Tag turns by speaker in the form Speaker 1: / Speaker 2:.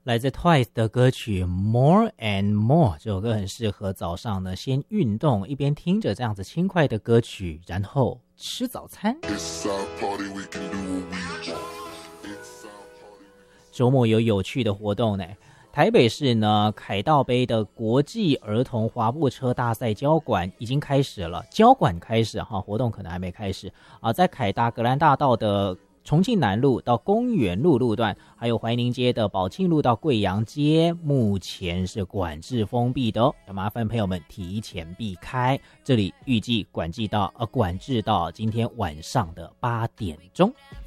Speaker 1: 来自 Twice 的歌曲 More and More， 这首歌很适合早上呢先运动，一边听着这样子轻快的歌曲，然后吃早餐。周末有趣的活动呢，台北市呢凯道杯的国际儿童滑步车大赛交管已经开始了，交管开始哈，活动可能还没开始啊，在凯达格兰大道的重庆南路到公园路路段，还有怀宁街的宝庆路到贵阳街，目前是管制封闭的哦，要麻烦朋友们提前避开。这里预计管制到今天晚上的8点钟。